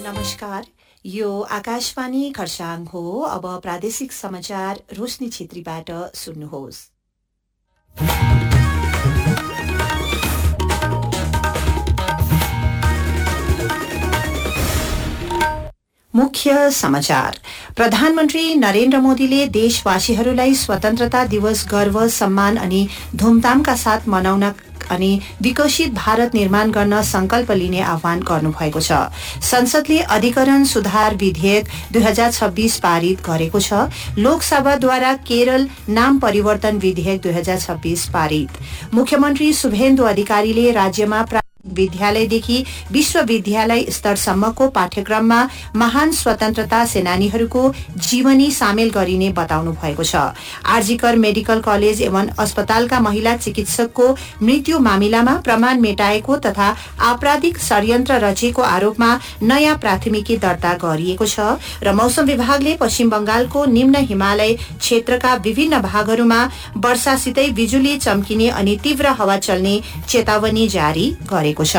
नमस्कार, यो आकाशवाणी खरसाङ हो। अब प्रादेशिक समाचार रोशनी छेत्रीबाट सुन्नुहोस्। मुख्य समाचार। प्रधानमन्त्री नरेन्द्र मोदीले देशवासीहरूलाई स्वतन्त्रता दिवस गर्व, सम्मान अनि धूमधामका साथ मनाउन अनि विकसित भारत निर्माण गर्न संकल्प लिने आह्वान गर्नुभएको छ। संसदले अधिकरण सुधार विधेयक 2026 पारित गरेको छ। लोकसभाद्वारा केरल नाम परिवर्तन विधेयक 2026 पारित। मुख्यमन्त्री शुभेन्दु अधिकारीले राज्यमा विद्यालयदेखि विश्वविद्यालय स्तरसम्मको पाठ्यक्रममा महान स्वतन्त्रता सेनानीहरूको जीवनी सामेल गरिने बताउनु भएको छ। आरजीकर मेडिकल कलेज एवं अस्पतालका महिला चिकित्सकको मृत्यु मामिलामा प्रमाण मेटाएको तथा आपराधिक षड्यन्त्र रचेको आरोपमा नयाँ प्राथमिकी दर्ता गरिएको छ। र मौसम विभागले पश्चिम बंगालको निम्न हिमालय क्षेत्रका विभिन्न भागहरूमा वर्षासितै बिजुली चम्किने अनि तीव्र हावा चल्ने चेतावनी जारी गरेको छ।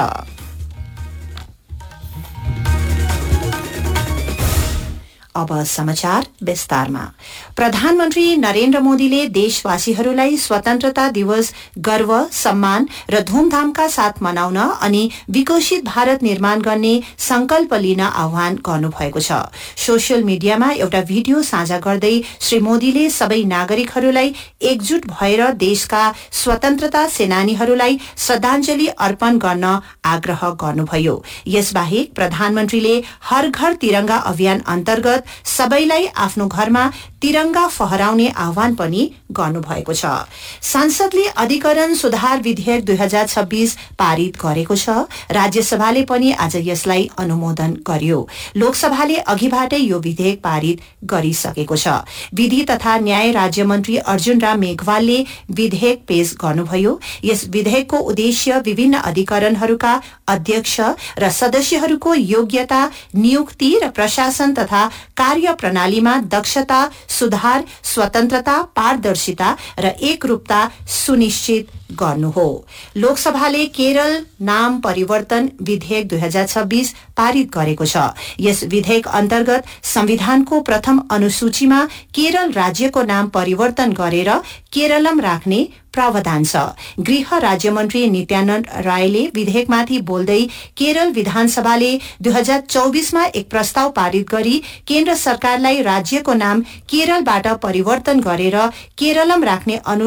अब समाचार विस्तारमा। प्रधानमन्त्री नरेन्द्र मोदीले देशवासीहरूलाई स्वतन्त्रता दिवस गर्व, सम्मान र धूमधामका साथ मनाउन अनि विकसित भारत निर्माण गर्ने संकल्प लिन आह्वान गर्नुभएको छ। सोशल मिडियामा एउटा भिडियो साझा गर्दै श्री मोदीले सबै नागरिकहरूलाई एकजुट भएर देशका स्वतन्त्रता सेनानीहरूलाई श्रद्धाञ्जली अर्पण गर्न आग्रह गर्नुभयो। यसबाहेक प्रधानमन्त्रीले हर घर तिरंगा अभियान अन्तर्गत सबैलाई आफ्नो घरमा तिरंगा फहराउने आह्वान पनि गर्नुभएको छ। संसदले अधिकरण सुधार विधेयक 2026 पारित गरेको छ। राज्यसभाले पनि आज यसलाई अनुमोदन गर्यो। लोकसभाले अघिबाटै यो विधेयक पारित गरिसकेको छ। विधि तथा न्याय राज्य मन्त्री अर्जुन राम मेघवालले विधेयक पेश गर्नुभयो। यस विधेयकको उद्देश्य विभिन्न अधिकरणहरूका अध्यक्ष र सदस्यहरूको योग्यता, नियुक्ति र प्रशासन तथा कार्य प्रणालीमा दक्षता, सुधार, स्वतन्त्रता, पारदर्शिता र एकरूपता सुनिश्चित गर्नु हो। लोकसभाले केरल नाम परिवर्तन विधेयक 2026 पारित गरेको छ। यस विधेयक अन्तर्गत संविधानको प्रथम अनुसूचीमा केरल राज्यको नाम परिवर्तन गरेर केरलम राख्ने प्रावधान छ। गृह राज्यमन्त्री नित्यानन्द रायले विधेयकमाथि बोल्दै केरल विधानसभाले 2024 मा एक प्रस्ताव पारित गरी केन्द्र सरकारलाई राज्यको नाम केरलबाट परिवर्तन गरेर केरलम राख्ने